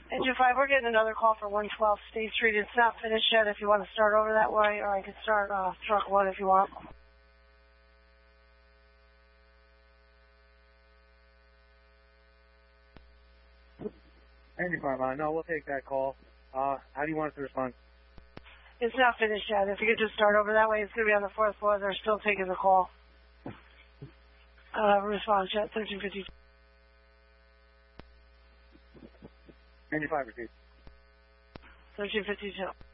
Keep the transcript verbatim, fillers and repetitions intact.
Engine five, we're getting another call for one twelve State Street. It's not finished yet if you want to start over that way, or I can start uh, truck one if you want. Engine five, uh, no, we'll take that call. Uh, how do you want us to respond? It's not finished yet. If you could just start over that way, it's going to be on the fourth floor. They're still taking the call. Uh, response yet, thirteen fifty. Engine five, receive. thirteen fifty-two.